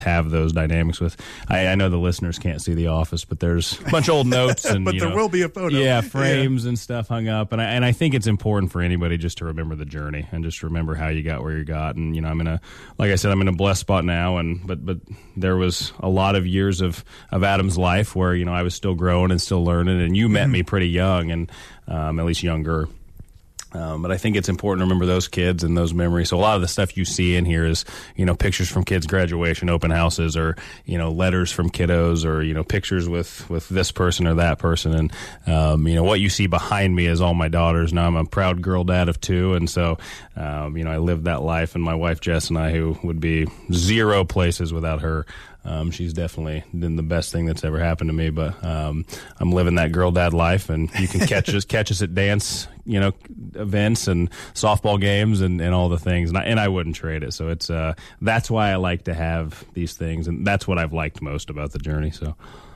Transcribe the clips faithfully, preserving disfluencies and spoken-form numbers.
have those dynamics with. I, I know the listeners can't see the office, but there's a bunch of old notes and but you there know, will be a photo. Yeah, frames yeah. and stuff hung up, and I and I think it's important for anybody just to remember the journey and just remember how you got where you got. And you know, I'm in a like I said, I'm in a blessed spot now, and but but there was a lot of years of of Adam's life where you know I was still growing and still learning, and you met mm-hmm. me pretty young, and um, at least younger. Um, but I think it's important to remember those kids and those memories. So a lot of the stuff you see in here is, you know, pictures from kids' graduation, open houses, or, you know, letters from kiddos, or, you know, pictures with, with this person or that person. And, um, you know, what you see behind me is all my daughters. Now I'm a proud girl dad of two. And so, um, you know, I lived that life. And my wife, Jess, and I, who would be zero places without her. Um, she's definitely been the best thing that's ever happened to me, but um, I'm living that girl dad life, and you can catch us catch us at dance, you know, events and softball games and, and all the things, and I, and I wouldn't trade it. So it's uh, that's why I like to have these things, and that's what I've liked most about the journey. So,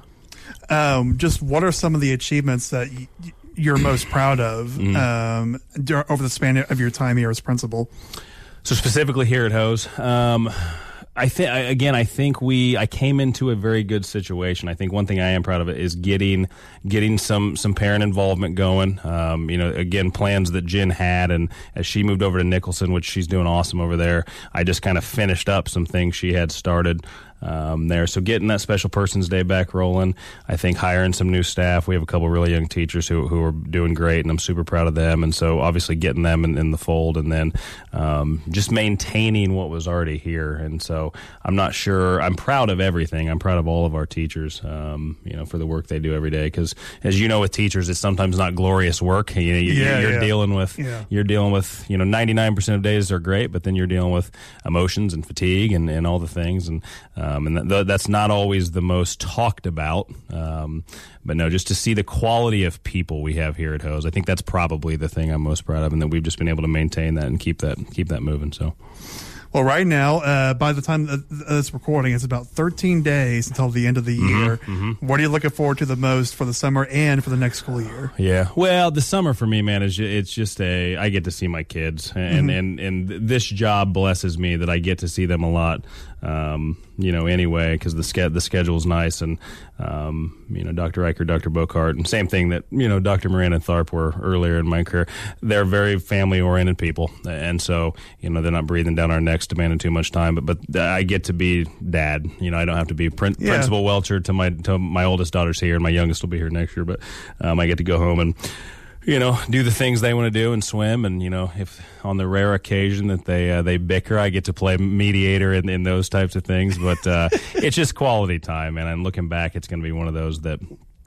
um, just what are some of the achievements that y- you're most proud of mm-hmm. um, over the span of your time here as principal? So specifically here at Hose. Um, I think again. I think we. I came into a very good situation. I think one thing I am proud of it is getting getting some some parent involvement going. Um, you know, again, plans that Jen had, and as she moved over to Nicholson, which she's doing awesome over there, I just kind of finished up some things she had started. Um, there. So getting that Special Persons Day back rolling, I think hiring some new staff. We have a couple really young teachers who who are doing great, and I'm super proud of them. And so obviously getting them in, in the fold, and then um, just maintaining what was already here. And so I'm not sure. I'm proud of everything. I'm proud of all of our teachers, um, you know, for the work they do every day. Because as you know, with teachers, it's sometimes not glorious work. You know, you, yeah, you're yeah. dealing with yeah. you're dealing with you know ninety-nine percent of days are great, but then you're dealing with emotions and fatigue and, and all the things. And Um, and th- that's not always the most talked about. Um, but no, just to see the quality of people we have here at Hose, I think that's probably the thing I'm most proud of, and that we've just been able to maintain that and keep that keep that moving. So. Well, right now, uh, by the time of this recording, it's about thirteen days until the end of the year. Mm-hmm, mm-hmm. What are you looking forward to the most for the summer and for the next school year? Yeah, well, the summer for me, man, is it's just a I get to see my kids, and Mm-hmm. and, and this job blesses me that I get to see them a lot. Um, you know, anyway, because the ske- the schedule is nice, and um, you know, Doctor Riker, Doctor Bocart, and same thing that you know, Doctor Moran and Tharp were earlier in my career. They're very family oriented people, and so you know, they're not breathing down our necks, demanding too much time. But but I get to be dad. You know, I don't have to be prin- yeah. Principal Welcher to my to my oldest daughter's here, and my youngest will be here next year. But um, I get to go home and. You know, do the things they want to do and swim, and you know, if on the rare occasion that they uh, they bicker, I get to play mediator in, in those types of things. But uh, it's just quality time, and I'm looking back, it's going to be one of those that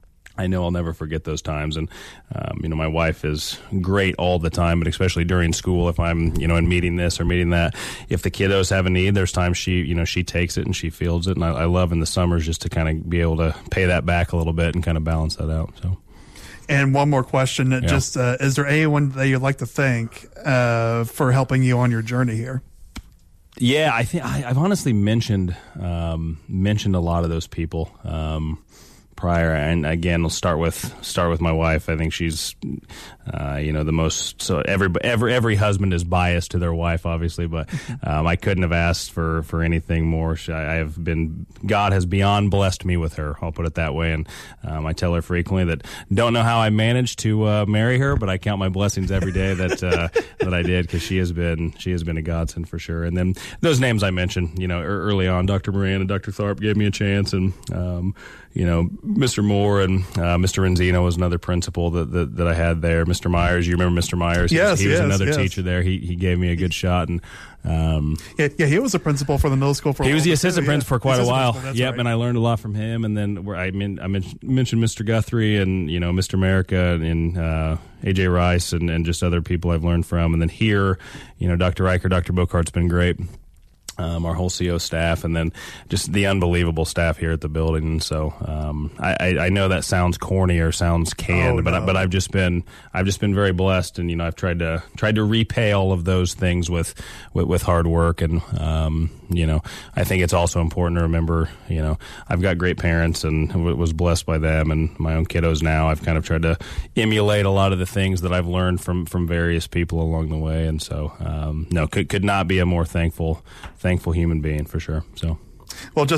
I know I'll never forget those times. And um, you know, my wife is great all the time, but especially during school, if I'm you know in meeting this or meeting that, if the kiddos have a need, there's times she you know she takes it and she fields it, and I, I love in the summers just to kind of be able to pay that back a little bit and kind of balance that out. So. And one more question, Yeah. just uh, is there anyone that you'd like to thank uh, for helping you on your journey here? Yeah, I think I, I've honestly mentioned um, mentioned a lot of those people um, prior, and again, I'll start with start with my wife. I think she's uh, you know the most. So every every every husband is biased to their wife, obviously, but um, I couldn't have asked for, for anything more. She, I have been God has beyond blessed me with her. I'll put it that way, and um, I tell her frequently that don't know how I managed to uh, marry her, but I count my blessings every day that uh, that I did, because she has been she has been a godsend for sure. And then those names I mentioned, you know, early on, Doctor Moran and Doctor Tharp gave me a chance, and um, you know, Mister Moore and uh, Mister Renzino was another principal that, that that I had there. Mister Myers, you remember Mister Myers? Yes, he was yes, another yes. teacher there. He he gave me a good shot, and um, Yeah, yeah, he was a principal for the middle school for a he while. was the assistant too, principal yeah. for quite a Assistant while. principal, that's Yep, right. and I learned a lot from him. And then where I mean, I men- mentioned Mister Guthrie and you know Mister America and uh, A J Rice and, and just other people I've learned from. And then here, you know, Doctor Riker, Doctor Bocart's been great. Um, our whole C O staff, and then just the unbelievable staff here at the building. And so um, I, I, I know that sounds corny or sounds canned, Oh, but I, no. but I've just been I've just been very blessed, and you know I've tried to tried to repay all of those things with with, with hard work, and um, you know I think it's also important to remember you know I've got great parents and w- was blessed by them, and my own kiddos now. I've kind of tried to emulate a lot of the things that I've learned from from various people along the way, and so um, no could could not be a more thankful. thankful human being for sure. So Well, just